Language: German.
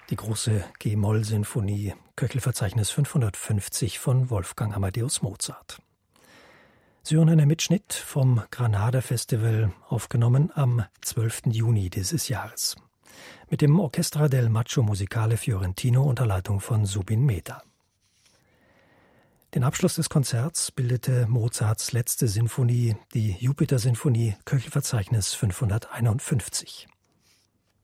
Die große G-Moll-Sinfonie, Köchelverzeichnis 550 von Wolfgang Amadeus Mozart. Sie hören einen Mitschnitt vom Granada Festival, aufgenommen am 12. Juni dieses Jahres. Mit dem Orchestra del Maggio Musicale Fiorentino unter Leitung von Zubin Mehta. Den Abschluss des Konzerts bildete Mozarts letzte Sinfonie, die Jupiter-Sinfonie, Köchelverzeichnis 551.